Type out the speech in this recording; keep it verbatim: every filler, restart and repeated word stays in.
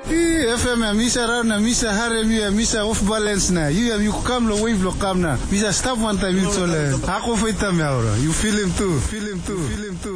F M misa rana misa haremi misa off balance na. You you come lo wave lo come na. Misa stop one time you tole. Ako feita me ahora. You feel him too. Feel him too. Feel him too.